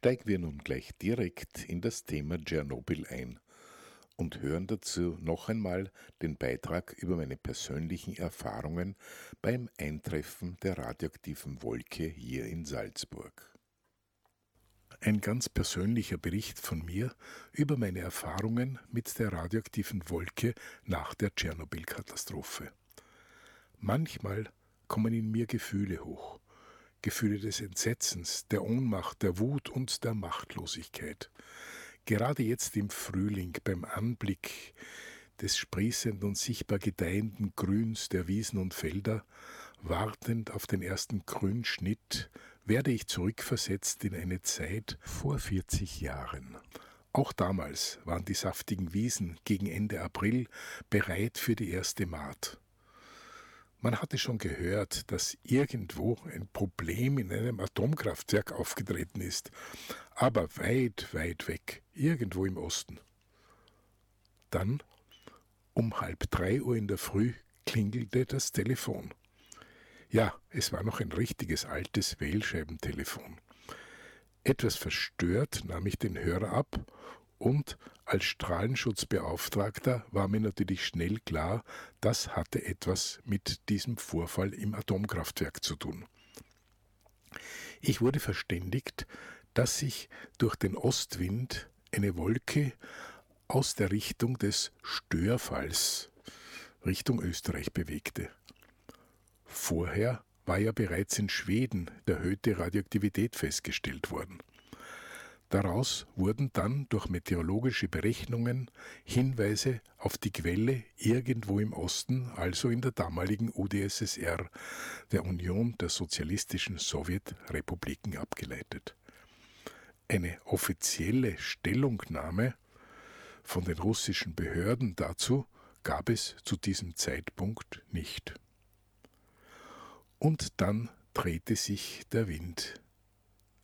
steigen wir nun gleich direkt in das Thema Tschernobyl ein und hören dazu noch einmal den Beitrag über meine persönlichen Erfahrungen beim Eintreffen der radioaktiven Wolke hier in Salzburg. Ein ganz persönlicher Bericht von mir über meine Erfahrungen mit der radioaktiven Wolke nach der Tschernobyl-Katastrophe. Manchmal kommen in mir Gefühle hoch. Gefühle des Entsetzens, der Ohnmacht, der Wut und der Machtlosigkeit. Gerade jetzt im Frühling beim Anblick des sprießenden und sichtbar gedeihenden Grüns der Wiesen und Felder, wartend auf den ersten Grünschnitt, werde ich zurückversetzt in eine Zeit vor 40 Jahren. Auch damals waren die saftigen Wiesen gegen Ende April bereit für die erste Maat. Man hatte schon gehört, dass irgendwo ein Problem in einem Atomkraftwerk aufgetreten ist, aber weit, weit weg, irgendwo im Osten. Dann, um 2:30 in der Früh, klingelte das Telefon. Ja, es war noch ein richtiges altes Wählscheibentelefon. Etwas verstört nahm ich den Hörer ab und als Strahlenschutzbeauftragter war mir natürlich schnell klar, das hatte etwas mit diesem Vorfall im Atomkraftwerk zu tun. Ich wurde verständigt, dass sich durch den Ostwind eine Wolke aus der Richtung des Störfalls Richtung Österreich bewegte. Vorher war ja bereits in Schweden erhöhte Radioaktivität festgestellt worden. Daraus wurden dann durch meteorologische Berechnungen Hinweise auf die Quelle irgendwo im Osten, also in der damaligen UdSSR, der Union der Sozialistischen Sowjetrepubliken, abgeleitet. Eine offizielle Stellungnahme von den russischen Behörden dazu gab es zu diesem Zeitpunkt nicht. Und dann drehte sich der Wind.